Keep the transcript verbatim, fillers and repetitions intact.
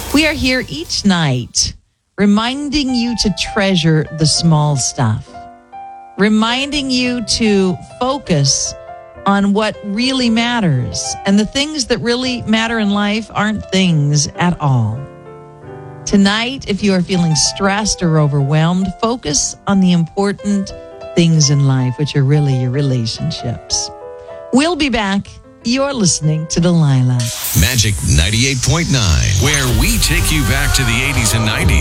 We are here each night reminding you to treasure the small stuff, reminding you to focus on what really matters. And the things that really matter in life aren't things at all. Tonight, if you are feeling stressed or overwhelmed, focus on the important things in life, which are really your relationships. We'll be back. You're listening to Delilah. Magic ninety-eight point nine, where we take you back to the eighties and nineties.